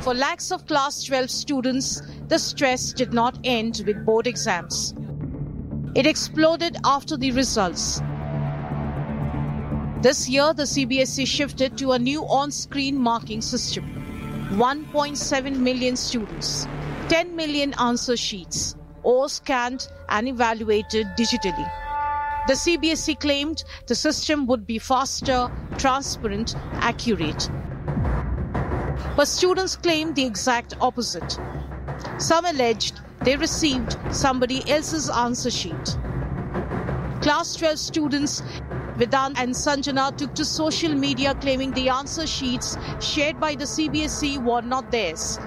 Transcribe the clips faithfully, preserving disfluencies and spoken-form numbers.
For lakhs of class twelve students, the stress did not end with board exams. It exploded after the results. This year, the C B S E shifted to a new on-screen marking system. one point seven million students, ten million answer sheets, all scanned and evaluated digitally. The C B S E claimed the system would be faster, transparent, accurate. But students claimed the exact opposite. Some alleged they received somebody else's answer sheet. Class twelve students Vedant and Sanjana took to social media claiming the answer sheets shared by the C B S E were not theirs.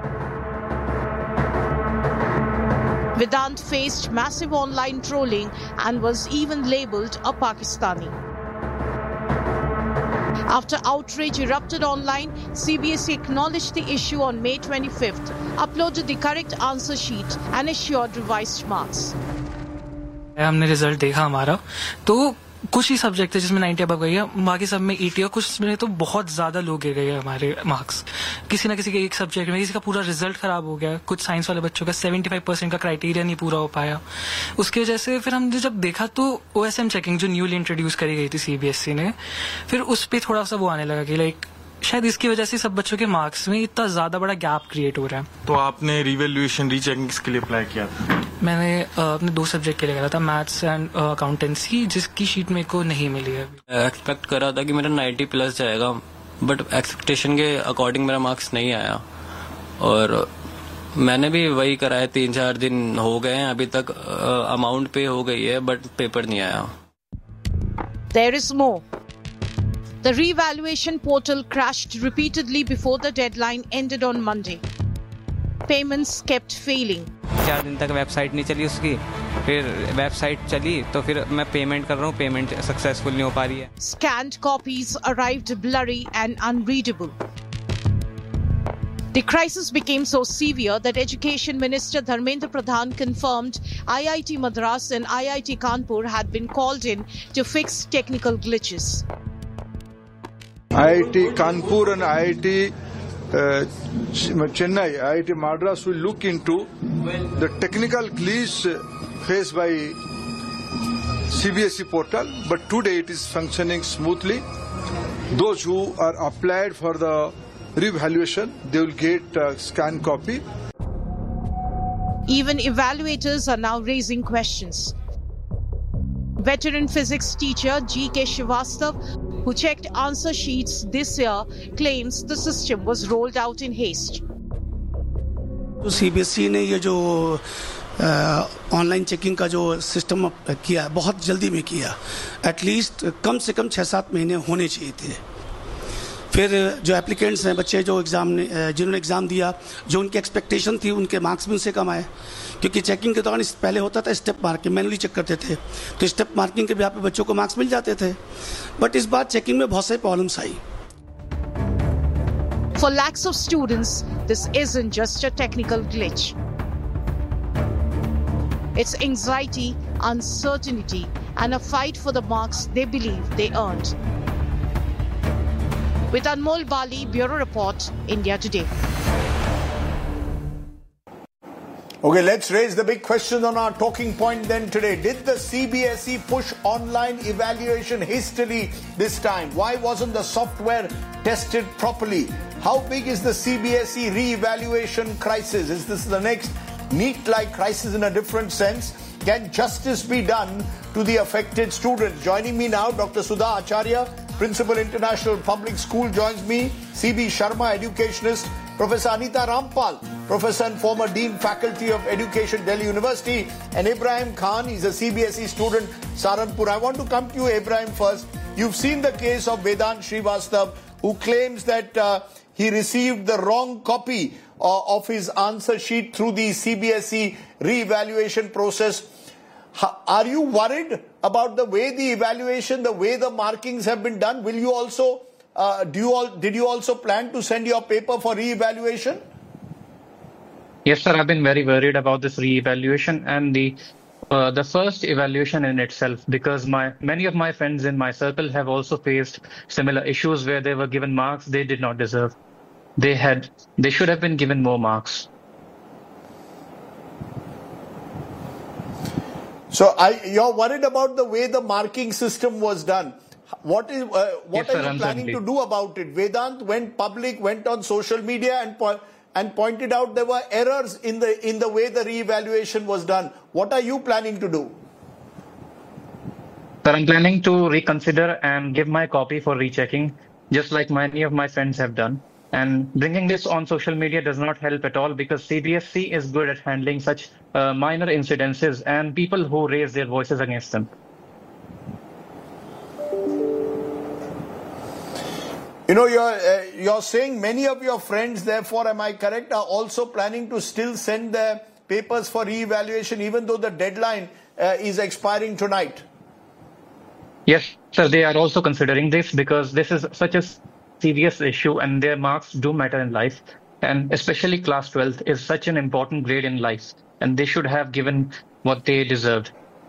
Vedant faced massive online trolling and was even labelled a Pakistani. After outrage erupted online, C B S E acknowledged the issue on May twenty-fifth, uploaded the correct answer sheet and assured revised marks. हमने result देखा हमारा तो कुछ ही subject है जिसमें ninety above गई है, बाकी सब में एटी और कुछ में तो बहुत ज्यादा लो गिर गए हमारे मार्क्स. किसी ना किसी के एक सब्जेक्ट में किसी का पूरा रिजल्ट खराब हो गया. कुछ साइंस वाले बच्चों का पचहत्तर परसेंट का क्राइटेरिया नहीं पूरा हो पाया. उसकी वजह से फिर हमने जब देखा तो ओएसएम चेकिंग जो न्यूली इंट्रोड्यूस करी गई थी सीबीएसई ने, फिर उस पर थोड़ा सा वो आने लगा कि लाइक शायद इसकी वजह से सब बच्चों के मार्क्स में इतना ज्यादा बड़ा गैप क्रिएट हो रहा है. तो आपने रिवैल्यूएशन रीचेकिंग के लिए अप्लाई किया था? मैंने अपने दो सब्जेक्ट के लिए करा था, मैथ्स एंड अकाउंटेंसी, जिसकी शीट मेरे को नहीं मिली है. एक्सपेक्ट करा था कि मेरा नाइंटी प्लस जाएगा, बट एक्सपेक्टेशन के अकॉर्डिंग मेरा मार्क्स नहीं आया. और मैंने भी वही करा है, तीन चार दिन हो गए हैं अभी तक, अमाउंट पे हो गई है बट पेपर नहीं आया. There is more. The re-evaluation portal crashed repeatedly before the deadline ended on Monday. Payments kept failing. चार दिन तक वेबसाइट नहीं चली उसकी, फिर वेबसाइट चली तो फिर मैं पेमेंट कर रहा हूँ, पेमेंट सक्सेसफुल नहीं हो पा रही है. Scanned copies arrived blurry and unreadable. The crisis became so severe that Education Minister Dharmendra Pradhan confirmed I I T Madras and I I T Kanpur had been called in to fix technical glitches. I I T Kanpur and I I T uh, Chennai, I I T Madras will look into the technical glitch faced by C B S E portal, but today it is functioning smoothly. Those who are applied for the re-evaluation, they will get a scanned copy. Even evaluators are now raising questions. Veteran physics teacher G K Srivastav, who checked answer sheets this year, claims the system was rolled out in haste. तो CBSE ने ये जो online checking का जो system किया बहुत जल्दी में किया. एटलीस्ट कम से कम छः सात महीने होने चाहिए थे. फिर जो एप्लीकेंट्स हैं, बच्चे जो एग्ज़ाम ने जिन्होंने एग्ज़ाम दिया, जो उनकी एक्सपेक्टेशन थी उनके मार्क्स भी उनसे कम आए. क्योंकि चेकिंग के दौरान पहले होता था स्टेप मार्किंग, मैनुअली चेक करते थे, तो स्टेप मार्किंग के भी पे बच्चों को मार्क्स मिल जाते थे. बट इस बार चेकिंग में बहुत सारी problems I. For lakhs of students, this isn't just a technical glitch. It's anxiety, uncertainty, and a fight for the marks they believe they earned. With Anmol Bali, Bureau Report, India Today. Okay, let's raise the big question on our talking point then today. Did the C B S E push online evaluation hastily this time? Why wasn't the software tested properly? How big is the C B S E re-evaluation crisis? Is this the next NEET-like crisis in a different sense? Can justice be done to the affected students? Joining me now, Doctor Sudha Acharya, Principal International Public School, joins me. C B Sharma, educationist. Professor Anita Rampal, Professor and former Dean Faculty of Education, Delhi University. And Ibrahim Khan, he's a C B S E student, Saharanpur. I want to come to you, Ibrahim, first. You've seen the case of Vedant Srivastav, who claims that uh, he received the wrong copy uh, of his answer sheet through the C B S E re-evaluation process. How, are you worried about the way the evaluation, the way the markings have been done? Will you also, uh, do you all, did you also plan to send your paper for re-evaluation? Yes, sir. I've been very worried about this re-evaluation and the uh, the first evaluation in itself, because my many of my friends in my circle have also faced similar issues where they were given marks they did not deserve. they had they should have been given more marks. So I, you're worried about the way the marking system was done. What is uh, what Yes, are sir, you I'm planning certainly- to do about it? Vedant went public, went on social media and po- and pointed out there were errors in the in the way the re-evaluation was done. What are you planning to do? But I'm planning to reconsider and give my copy for rechecking, just like many of my friends have done. And bringing this on social media does not help at all because C B S E is good at handling such uh, minor incidences and people who raise their voices against them. You know, you're uh, you're saying many of your friends, therefore, am I correct, are also planning to still send their papers for re-evaluation even though the deadline uh, is expiring tonight? Yes, sir, they are also considering this because this is such a serious issue and their marks do matter in life. And especially class twelfth is such an important grade in life and they should have given what they deserved.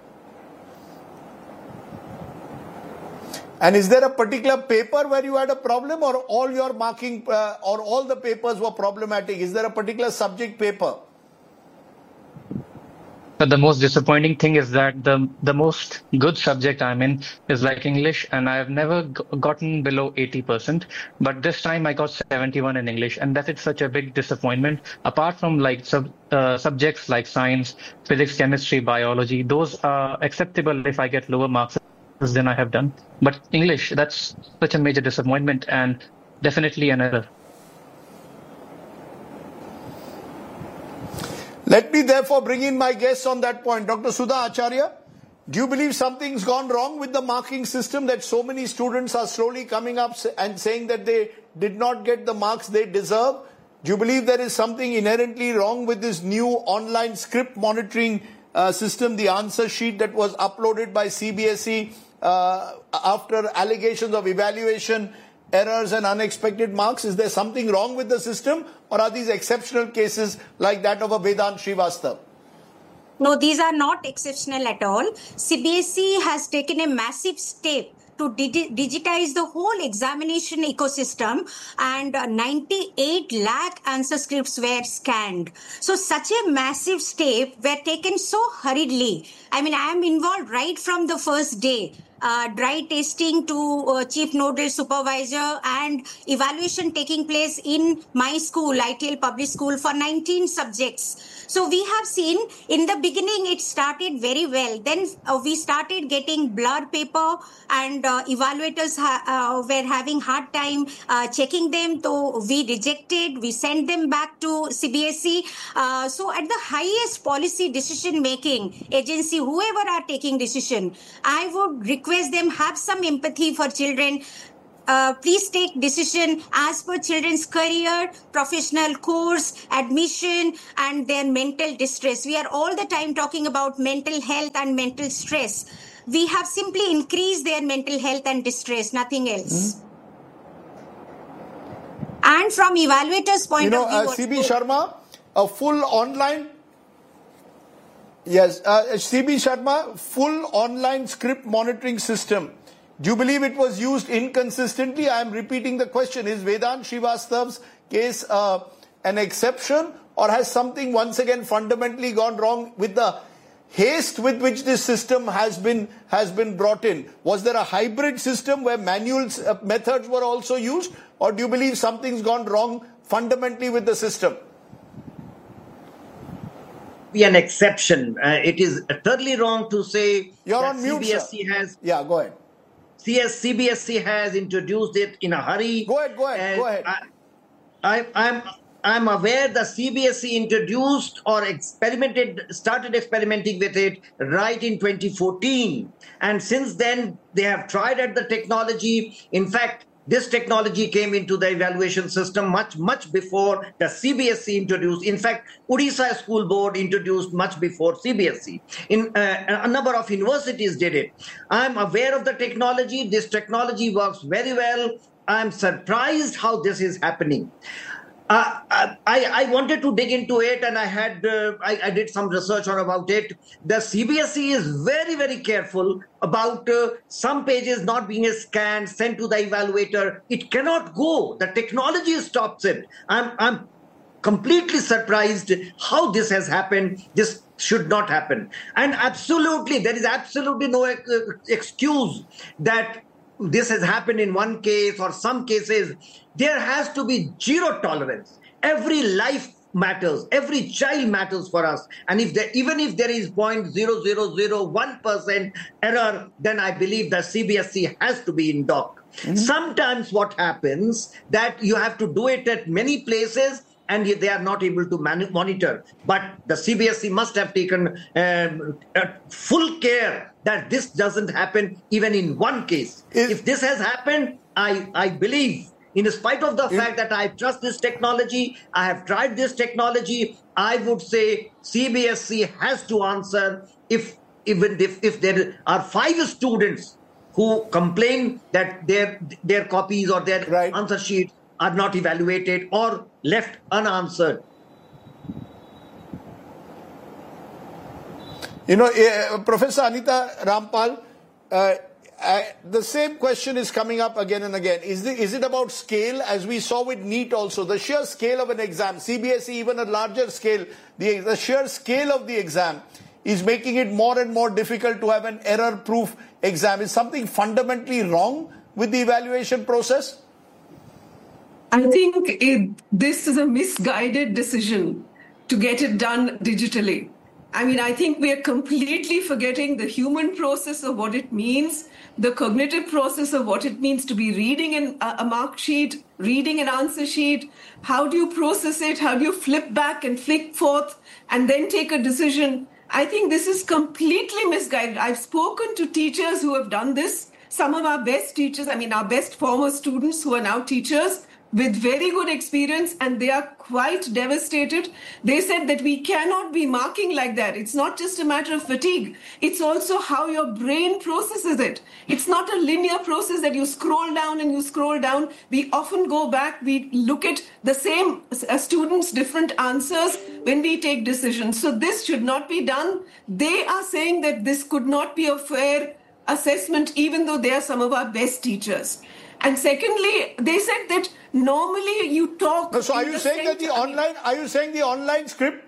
And is there a particular paper where you had a problem or all your marking uh, or all the papers were problematic? Is there a particular subject paper? But the most disappointing thing is that the the most good subject I'm in is like English, and I've never g- gotten below eighty percent. But this time I got seventy-one in English, and that is such a big disappointment. Apart from like sub, uh, subjects like science, physics, chemistry, biology, those are acceptable if I get lower marks than I have done. But English, that's such a major disappointment and definitely an error. Let me therefore bring in my guests on that point. Doctor Sudha Acharya, do you believe something's gone wrong with the marking system that so many students are slowly coming up and saying that they did not get the marks they deserve? Do you believe there is something inherently wrong with this new online script monitoring uh, system, the answer sheet that was uploaded by C B S E uh, after allegations of evaluation errors and unexpected marks? Is there something wrong with the system, or are these exceptional cases like that of a Vedant Srivastav? No, these are not exceptional at all. C B S E has taken a massive step to digi- digitize the whole examination ecosystem, and uh, ninety-eight lakh answer scripts were scanned. So such a massive step were taken so hurriedly. I mean, I am involved right from the first day. Uh, dry testing to uh, chief nodal supervisor and evaluation taking place in my school, I T L Public School, for nineteen subjects. So we have seen in the beginning it started very well. Then uh, we started getting blurred paper and uh, evaluators ha- uh, were having hard time uh, checking them. So we rejected, we sent them back to C B S E. Uh, so at the highest policy decision making agency, whoever are taking decision, I would request them have some empathy for children. Uh, please take decision as per children's career, professional course, admission, and their mental distress. We are all the time talking about mental health and mental stress. We have simply increased their mental health and distress, nothing else. Mm-hmm. And from evaluators' point you know, of view, uh, C B Sharma, a full online. Yes, uh, C B Sharma, full online script monitoring system. Do you believe it was used inconsistently? I am repeating the question. Is Vedant Srivastav's case uh, an exception, or has something once again fundamentally gone wrong with the haste with which this system has been has been brought in? Was there a hybrid system where manual uh, methods were also used, or do you believe something's gone wrong fundamentally with the system? Be an exception. Uh, it is totally wrong to say You're that on mute, C B S E sir. has. Yeah, go ahead. C B S E has introduced it in a hurry. Go ahead, go ahead, go ahead. I, I, I'm I'm aware the C B S E introduced or experimented, started experimenting with it right in twenty fourteen, and since then they have tried at the technology. In fact, this technology came into the evaluation system much, much before the C B S E introduced. In fact, Odisha School Board introduced much before C B S E. In uh, a number of universities did it. I'm aware of the technology. This technology works very well. I'm surprised how this is happening. Uh, I, I wanted to dig into it, and I had uh, I, I did some research on about it. The C B S E is very, very careful about uh, some pages not being scanned, sent to the evaluator. It cannot go. The technology stops it. I'm I'm completely surprised how this has happened. This should not happen. And absolutely, there is absolutely no uh, excuse that this has happened in one case or some cases. There has to be zero tolerance. Every life matters. Every child matters for us. And if there, even if there is zero point zero zero zero one percent error, then I believe the C B S E has to be in dock. Mm-hmm. Sometimes what happens that you have to do it at many places and they are not able to man- monitor. But the C B S E must have taken um, full care that this doesn't happen even in one case. If, if this has happened, I, I believe, in spite of the if, fact that I trust this technology, I have tried this technology, I would say C B S E has to answer if even if, if there are five students who complain that their their copies or their right. answer sheets are not evaluated or left unanswered. You know, uh, Professor Anita Rampal, uh, I, the same question is coming up again and again. Is, the, is it about scale? As we saw with NEET also, the sheer scale of an exam, C B S E even a larger scale, the, the sheer scale of the exam is making it more and more difficult to have an error-proof exam. Is something fundamentally wrong with the evaluation process? I think it, this is a misguided decision to get it done digitally. I mean, I think we are completely forgetting the human process of what it means, the cognitive process of what it means to be reading an, a mark sheet, reading an answer sheet. How do you process it? How do you flip back and flick forth and then take a decision? I think this is completely misguided. I've spoken to teachers who have done this. Some of our best teachers, I mean, our best former students who are now teachers, with very good experience, and they are quite devastated. They said that we cannot be marking like that. It's not just a matter of fatigue. It's also how your brain processes it. It's not a linear process that you scroll down and you scroll down. We often go back. We look at the same uh, students' different answers when we take decisions. So this should not be done. They are saying that this could not be a fair assessment, even though they are some of our best teachers. And secondly, they said that normally you talk. No, so are you saying that the online, are you saying the online script,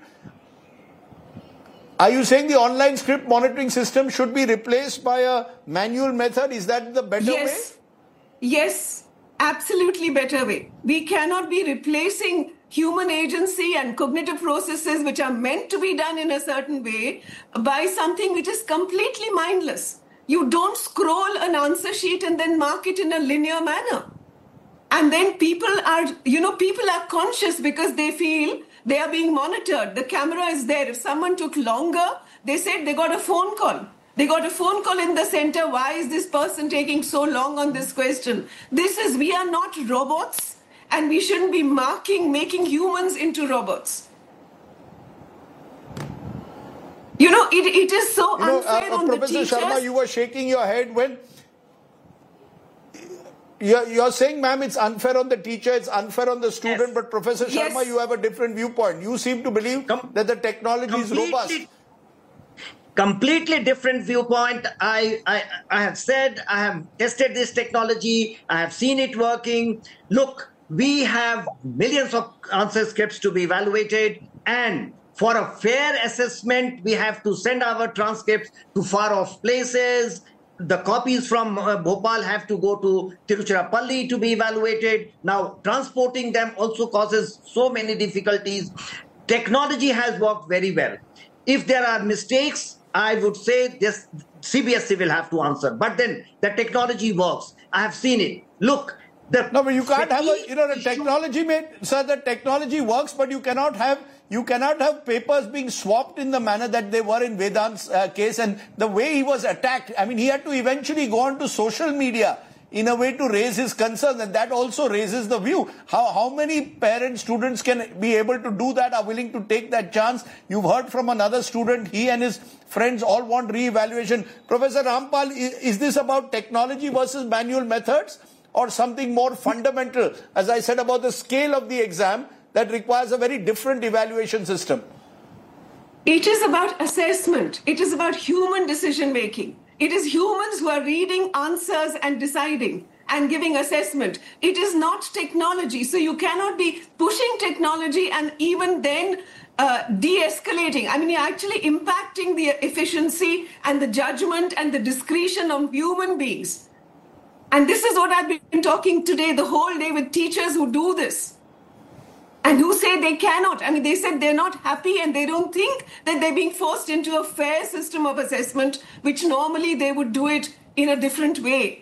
are you saying the online script monitoring system should be replaced by a manual method? Is that the better yes. way? Yes, absolutely better way. We cannot be replacing human agency and cognitive processes which are meant to be done in a certain way by something which is completely mindless. You don't scroll an answer sheet and then mark it in a linear manner. And then people are, you know, people are conscious because they feel they are being monitored. The camera is there. If someone took longer, they said they got a phone call. They got a phone call in the center. Why is this person taking so long on this question? This is, we are not robots, and we shouldn't be marking, making humans into robots. You know, it, it is so you know, unfair uh, on Professor the teachers. Sharma, you were shaking your head when you're, you're saying, ma'am, it's unfair on the teacher, it's unfair on the student, yes. But Professor Sharma, yes. you have a different viewpoint. You seem to believe Com- that the technology completely, is robust. Completely different viewpoint. I, I, I have said, I have tested this technology, I have seen it working. Look, we have millions of answer scripts to be evaluated, and for a fair assessment, we have to send our transcripts to far-off places. The copies from uh, Bhopal have to go to Tiruchirappalli to be evaluated. Now, transporting them also causes so many difficulties. Technology has worked very well. If there are mistakes, I would say this C B S E will have to answer. But then the technology works. I have seen it. Look. The no, but you can't have a, you know, the technology made, sir, the technology works, but you cannot have, you cannot have papers being swapped in the manner that they were in Vedant's uh, case, and the way he was attacked. I mean, he had to eventually go on to social media in a way to raise his concerns, and that also raises the view. How, how many parents, students can be able to do that, are willing to take that chance? You've heard from another student, he and his friends all want re-evaluation. Professor Rampal, is, is this about technology versus manual methods, or something more fundamental, as I said, about the scale of the exam, that requires a very different evaluation system. It is about assessment. It is about human decision making. It is humans who are reading answers and deciding and giving assessment. It is not technology. So you cannot be pushing technology and even then uh, de-escalating. I mean, you're actually impacting the efficiency and the judgment and the discretion of human beings. And this is what I've been talking today, the whole day, with teachers who do this and who say they cannot. I mean, they said they're not happy and they don't think that they're being forced into a fair system of assessment, which normally they would do it in a different way.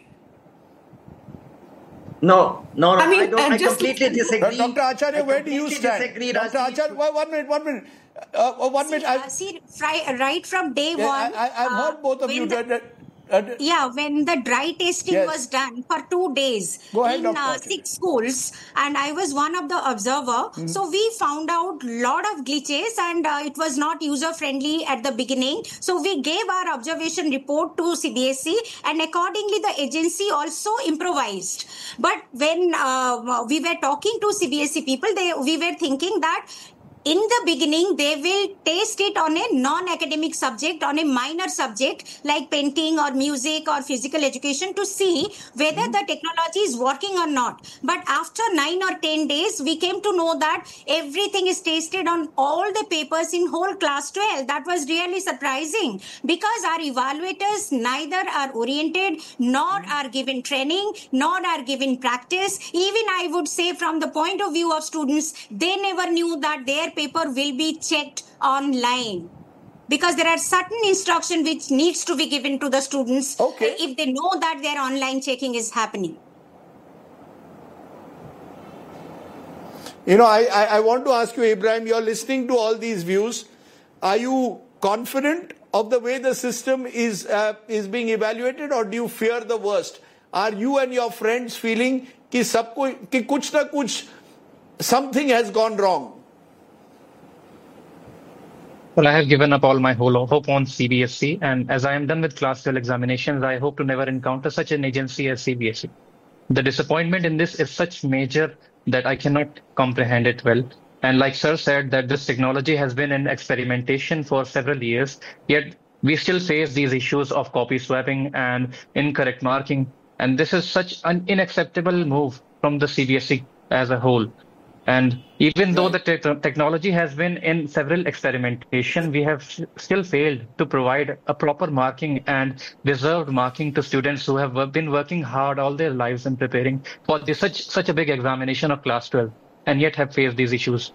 No, no, no. I mean, I, don't, uh, I just- completely disagree. Doctor Acharya, I where do you completely stand? disagree, Doctor Rajneesh. Acharya, one one minute, one minute. Uh, uh, one minute. I, See, right, right from day yeah, one. I, I, I've uh, heard both of when you. the- that- that- uh, Yeah, when the dry testing Yes. was done for two days Go ahead, in Doctor uh, Acharya. six schools, and I was one of the observer. Mm-hmm. So we found out lot of glitches, and uh, it was not user friendly at the beginning. So we gave our observation report to C B S E, and accordingly the agency also improvised. But when uh, we were talking to C B S E people, they we were thinking that in the beginning, they will test it on a non-academic subject, on a minor subject like painting or music or physical education to see whether the technology is working or not. But after nine or ten days, we came to know that everything is tested on all the papers in whole class twelve. That was really surprising because our evaluators neither are oriented, nor are given training, nor are given practice. Even I would say from the point of view of students, they never knew that their paper will be checked online because there are certain instruction which needs to be given to the students Okay. if they know that their online checking is happening. You know, I, I, I want to ask you, Ibrahim, you're listening to all these views. Are you confident of the way the system is uh, is being evaluated, or do you fear the worst? Are you and your friends feeling कि सबको कि कुछ ना कुछ something has gone wrong? Well, I have given up all my whole hope on C B S E, and as I am done with class twelve examinations, I hope to never encounter such an agency as C B S E. The disappointment in this is such major that I cannot comprehend it well. And like Sir said, that this technology has been in experimentation for several years, yet we still face these issues of copy swapping and incorrect marking. And this is such an unacceptable move from the C B S E as a whole. And even though the te- technology has been in several experimentation, we have s- still failed to provide a proper marking and deserved marking to students who have wo- been working hard all their lives in preparing for this, such such a big examination of class twelve, and yet have faced these issues.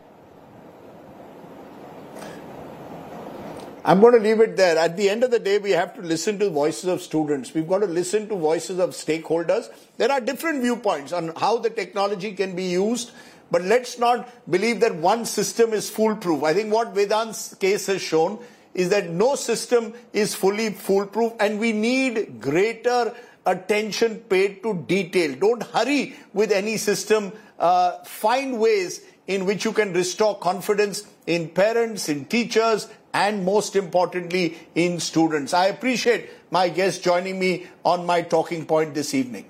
I'm going to leave it there. At the end of the day, we have to listen to voices of students. We've got to listen to voices of stakeholders. There are different viewpoints on how the technology can be used, but let's not believe that one system is foolproof. I think what Vedant's case has shown is that no system is fully foolproof, and we need greater attention paid to detail. Don't hurry with any system. Uh, find ways in which you can restore confidence in parents, in teachers, and most importantly, in students. I appreciate my guests joining me on my talking point this evening.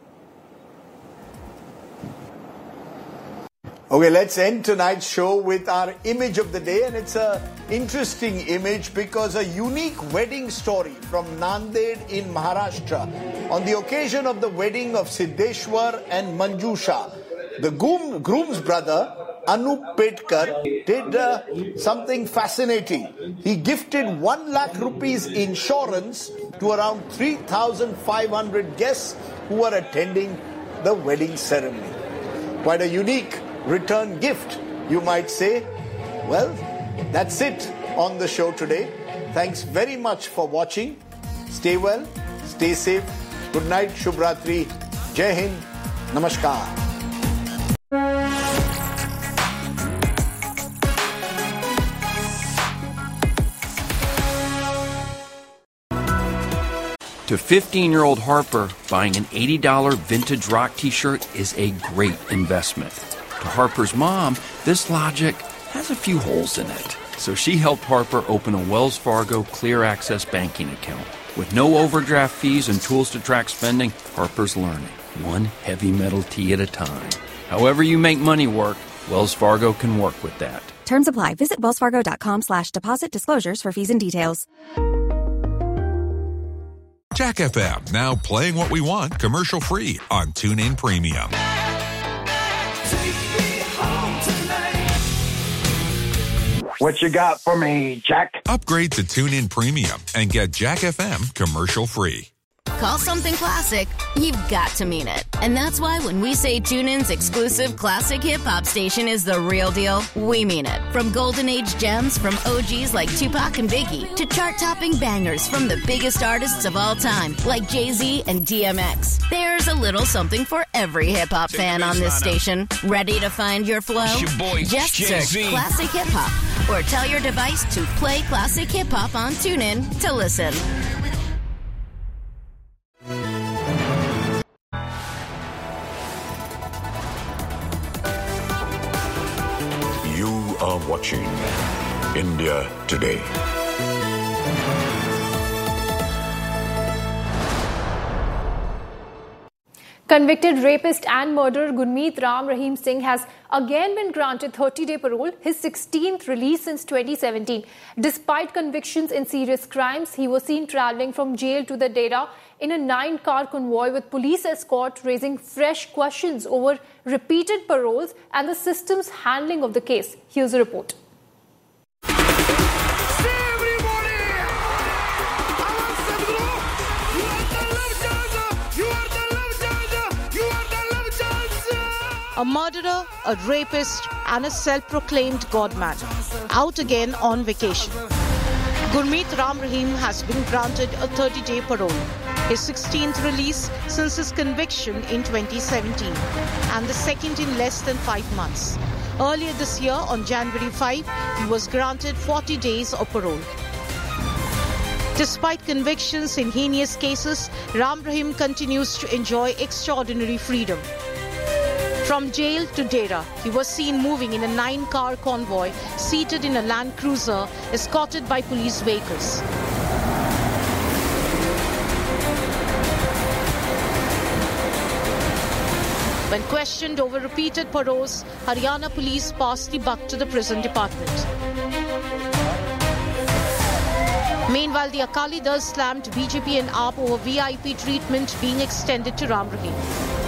Okay, let's end tonight's show with our image of the day, and it's an interesting image because a unique wedding story from Nanded in Maharashtra. On the occasion of the wedding of Siddheshwar and Manjusha, the groom, groom's brother, Anup Petkar, did uh, something fascinating. He gifted one lakh rupees insurance to around three thousand five hundred guests who were attending the wedding ceremony. Quite a unique return gift, you might say. Well, that's it on the show today. Thanks very much for watching. Stay well, stay safe. Good night, Shubh Ratri. Jai Hind. Namaskar. To fifteen-year-old Harper, buying an eighty dollars vintage rock t-shirt is a great investment. To Harper's mom, this logic has a few holes in it. So she helped Harper open a Wells Fargo Clear Access banking account. With no overdraft fees and tools to track spending, Harper's learning, one heavy metal tee at a time. However you make money work, Wells Fargo can work with that. Terms apply. Visit wellsfargo.com slash deposit disclosures for fees and details. Jack F M, now playing what we want commercial-free on TuneIn Premium. What you got for me, Jack? Upgrade to TuneIn Premium and get Jack F M commercial-free. Call something classic, you've got to mean it. And that's why when we say TuneIn's exclusive classic hip-hop station is the real deal, we mean it. From golden age gems from O Gs like Tupac and Biggie to chart-topping bangers from the biggest artists of all time like Jay-Z and D M X. There's a little something for every hip-hop fan on this station. Ready to find your flow? Your boy, Just search Jay-Z. Classic Hip-Hop or tell your device to play Classic Hip-Hop on TuneIn to listen. You are watching India Today. Convicted rapist and murderer Gurmeet Ram Rahim Singh has again been granted thirty-day parole, his sixteenth release since twenty seventeen. Despite convictions in serious crimes, he was seen travelling from jail to the Dera in a nine-car convoy with police escort, raising fresh questions over repeated paroles and the system's handling of the case. Here's a report. A murderer, a rapist, and a self-proclaimed godman, out again on vacation. Gurmeet Ram Rahim has been granted a thirty-day parole, his sixteenth release since his conviction in twenty seventeen, and the second in less than five months. Earlier this year, on January fifth, he was granted forty days of parole. Despite convictions in heinous cases, Ram Rahim continues to enjoy extraordinary freedom. From jail to Dera, he was seen moving in a nine-car convoy, seated in a Land Cruiser, escorted by police vehicles. When questioned over repeated paroles, Haryana police passed the buck to the prison department. Meanwhile, the Akali Dal slammed B J P and A P over V I P treatment being extended to Ram Rahim.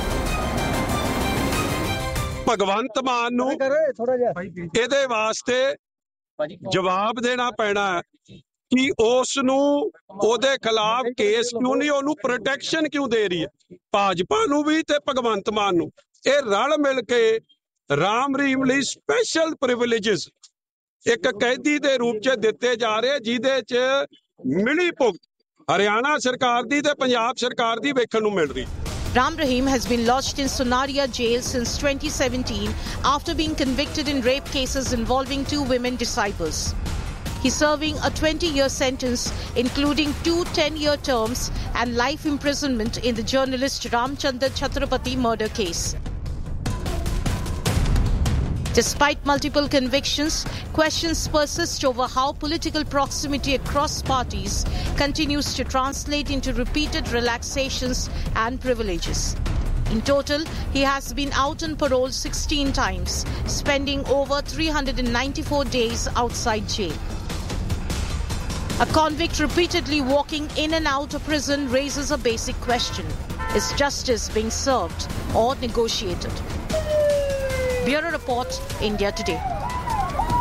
Bhagwant Mann ਨੂੰ ਇਹਦੇ ਵਾਸਤੇ ਜਵਾਬ ਦੇਣਾ ਪੈਣਾ ਕਿ ਉਸ ਨੂੰ ਉਹਦੇ ਖਿਲਾਫ ਕੇਸ ਕਿਉਂ ਨਹੀਂ ਉਹਨੂੰ ਪ੍ਰੋਟੈਕਸ਼ਨ ਕਿਉਂ ਦੇ ਰਹੀ ਹੈ ਭਾਜਪਾ ਨੂੰ ਵੀ ਤੇ ਭਗਵੰਤ ਮਾਨ ਨੂੰ ਇਹ ਰਲ ਮਿਲ ਕੇ ਰਾਮ ਰਹੀਮ ਲਈ ਸਪੈਸ਼ਲ ਪ੍ਰਿਵਿਲੇजेस ਇੱਕ ਕੈਦੀ ਦੇ ਰੂਪ 'ਚ ਦਿੱਤੇ ਜਾ ਰਹੇ ਜਿਹਦੇ 'ਚ ਮਿਲੀ ਭੁਗਤ ਹਰਿਆਣਾ ਸਰਕਾਰ ਦੀ ਤੇ ਪੰਜਾਬ ਸਰਕਾਰ ਦੀ ਵੇਖਣ ਨੂੰ ਮਿਲ ਰਹੀ Ram Rahim has been lodged in Sonaria jail since twenty seventeen after being convicted in rape cases involving two women disciples. He's serving a twenty-year sentence, including two ten-year terms and life imprisonment in the journalist Ramchandra Chhatrapati murder case. Despite multiple convictions, questions persist over how political proximity across parties continues to translate into repeated relaxations and privileges. In total, he has been out on parole sixteen times, spending over three hundred ninety-four days outside jail. A convict repeatedly walking in and out of prison raises a basic question. Is justice being served or negotiated? Bureau Report, India Today.